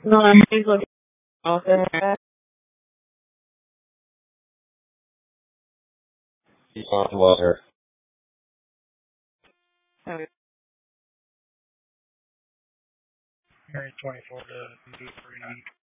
No, she's looking off in her. She's on water. Okay. Mary 24 to 3.